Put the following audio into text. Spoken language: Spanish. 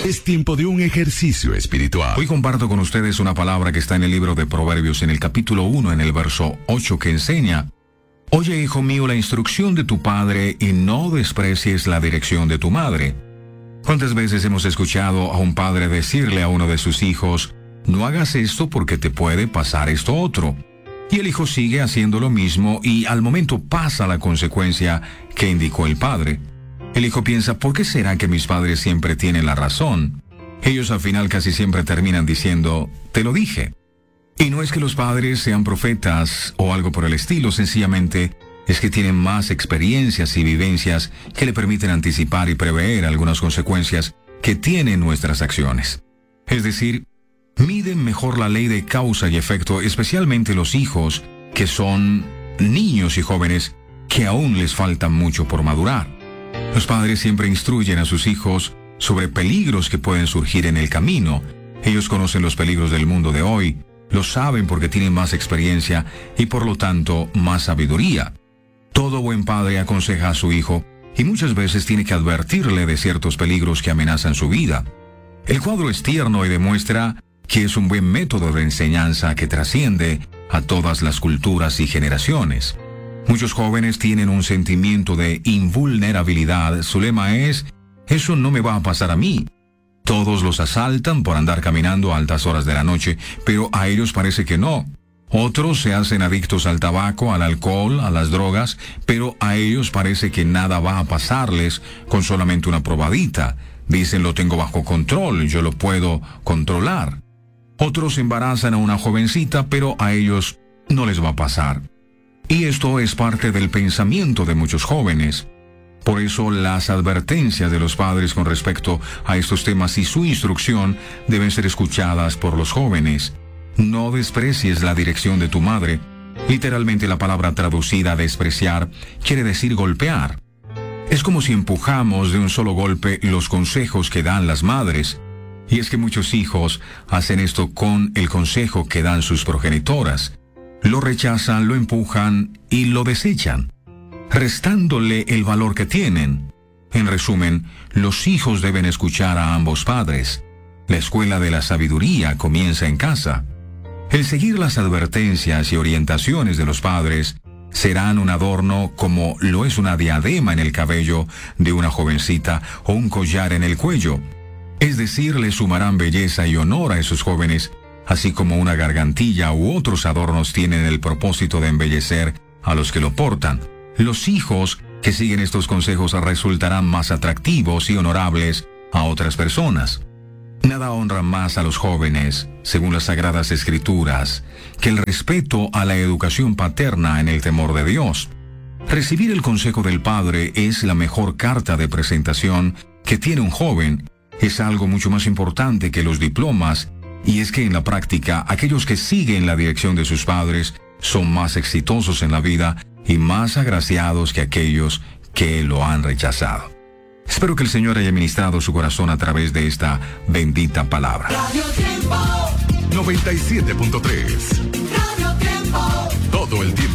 Es tiempo de un ejercicio espiritual. Hoy comparto con ustedes una palabra que está en el libro de Proverbios, en el capítulo 1, en el verso 8, que enseña: Oye, hijo mío, la instrucción de tu padre y no desprecies la dirección de tu madre. ¿Cuántas veces hemos escuchado a un padre decirle a uno de sus hijos: no hagas esto porque te puede pasar esto otro? Y el hijo sigue haciendo lo mismo y al momento pasa la consecuencia que indicó el padre. El hijo piensa: ¿por qué será que mis padres siempre tienen la razón? Ellos al final casi siempre terminan diciendo: te lo dije. Y no es que los padres sean profetas o algo por el estilo, sencillamente es que tienen más experiencias y vivencias que le permiten anticipar y prever algunas consecuencias que tienen nuestras acciones. Es decir, miden mejor la ley de causa y efecto, especialmente los hijos que son niños y jóvenes que aún les falta mucho por madurar. Los padres siempre instruyen a sus hijos sobre peligros que pueden surgir en el camino. Ellos conocen los peligros del mundo de hoy, lo saben porque tienen más experiencia y por lo tanto más sabiduría. Todo buen padre aconseja a su hijo y muchas veces tiene que advertirle de ciertos peligros que amenazan su vida. El cuadro es tierno y demuestra que es un buen método de enseñanza que trasciende a todas las culturas y generaciones. Muchos jóvenes tienen un sentimiento de invulnerabilidad. Su lema es: eso no me va a pasar a mí. Todos los asaltan por andar caminando a altas horas de la noche, pero a ellos parece que no. Otros se hacen adictos al tabaco, al alcohol, a las drogas, pero a ellos parece que nada va a pasarles con solamente una probadita. Dicen: lo tengo bajo control, yo lo puedo controlar. Otros embarazan a una jovencita, pero a ellos no les va a pasar. Y esto es parte del pensamiento de muchos jóvenes. Por eso las advertencias de los padres con respecto a estos temas y su instrucción deben ser escuchadas por los jóvenes. No desprecies la dirección de tu madre. Literalmente la palabra traducida despreciar quiere decir golpear. Es como si empujamos de un solo golpe los consejos que dan las madres. Y es que muchos hijos hacen esto con el consejo que dan sus progenitoras. Lo rechazan, lo empujan y lo desechan, restándole el valor que tienen. En resumen, los hijos deben escuchar a ambos padres. La escuela de la sabiduría comienza en casa. El seguir las advertencias y orientaciones de los padres serán un adorno como lo es una diadema en el cabello de una jovencita o un collar en el cuello. Es decir, le sumarán belleza y honor a esos jóvenes, así como una gargantilla u otros adornos tienen el propósito de embellecer a los que lo portan. Los hijos que siguen estos consejos resultarán más atractivos y honorables a otras personas. Nada honra más a los jóvenes, según las Sagradas Escrituras, que el respeto a la educación paterna en el temor de Dios. Recibir el consejo del padre es la mejor carta de presentación que tiene un joven. Es algo mucho más importante que los diplomas, y es que en la práctica aquellos que siguen la dirección de sus padres son más exitosos en la vida y más agraciados que aquellos que lo han rechazado. Espero que el Señor haya ministrado su corazón a través de esta bendita palabra. Radio Tiempo 97.3. Radio Tiempo. Todo el tiempo.